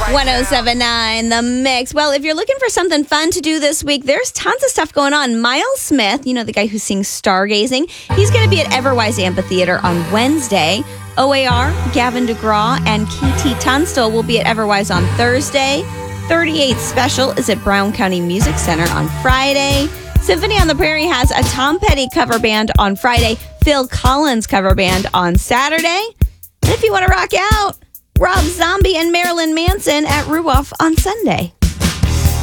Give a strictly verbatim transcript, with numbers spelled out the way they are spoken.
one oh seven point nine The Mix. Well, if you're looking for something fun to do this week, there's tons of stuff going on. Miles Smith, you know, the guy who sings Stargazing, he's going to be at Everwise Amphitheater on Wednesday. O A R, Gavin DeGraw, and K T Tunstall will be at Everwise on Thursday. thirty-eighth Special is at Brown County Music Center on Friday. Symphony on the Prairie has a Tom Petty cover band on Friday, Phil Collins cover band on Saturday. And if you want to rock out, Rob Zombie and Marilyn Manson at Ruoff on Sunday.